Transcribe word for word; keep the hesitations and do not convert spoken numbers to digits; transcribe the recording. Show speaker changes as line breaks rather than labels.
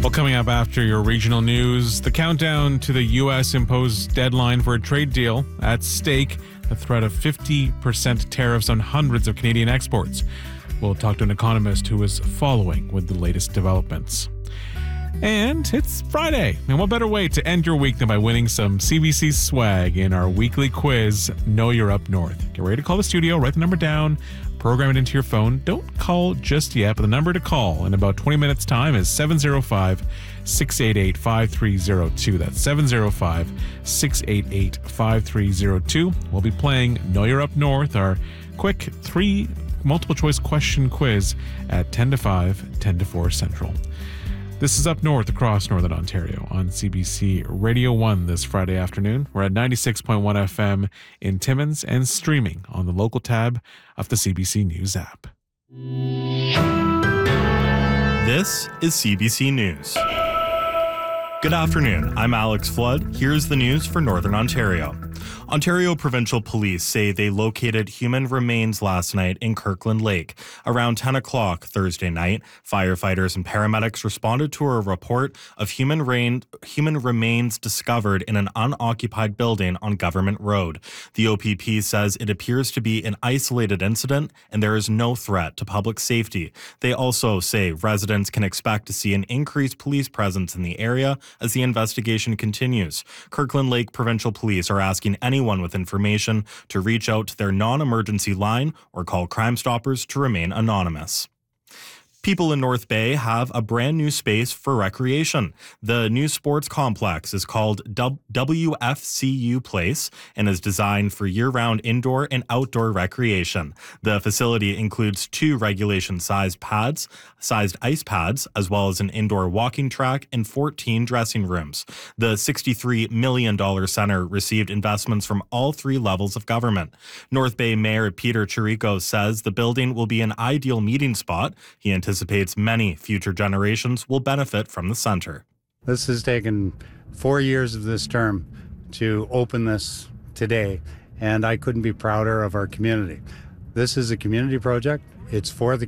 Well, coming up after your regional news, the countdown to the U S imposed deadline for a trade deal at stake, the threat of fifty percent tariffs on hundreds of Canadian exports. We'll talk to an economist who is following with the latest developments. And it's Friday, and what better way to end your week than by winning some C B C swag in our weekly quiz, Know You're Up North. Get ready to call the studio, write the number down, program it into your phone. Don't call just yet, but the number to call in about twenty minutes' time is seven oh five, six eight eight, five three oh two. That's seven oh five, six eight eight, five three oh two. We'll be playing Know You're Up North, our quick three multiple choice question quiz at ten to five, ten to four Central. This is Up North across Northern Ontario on C B C Radio one this Friday afternoon. We're at ninety-six point one F M in Timmins and streaming on the local tab of the C B C News app.
This is C B C News. Good afternoon, I'm Alex Flood. Here's the news for Northern Ontario. Ontario Provincial Police say they located human remains last night in Kirkland Lake. Around ten o'clock Thursday night, firefighters and paramedics responded to a report of human, rain, human remains discovered in an unoccupied building on Government Road. The O P P says it appears to be an isolated incident and there is no threat to public safety. They also say residents can expect to see an increased police presence in the area as the investigation continues. Kirkland Lake Provincial Police are asking anyone with information to reach out to their non-emergency line or call Crime Stoppers to remain anonymous. People in North Bay have a brand new space for recreation. The new sports complex is called W F C U Place and is designed for year-round indoor and outdoor recreation. The facility includes two regulation-sized pads, sized ice pads, as well as an indoor walking track and fourteen dressing rooms. The sixty-three million dollars center received investments from all three levels of government. North Bay Mayor Peter Chirico says the building will be an ideal meeting spot. He anticipates anticipates many future generations will benefit from the center.
This has taken four years of this term to open this today, and I couldn't be prouder of our community. This is a community project. It's for the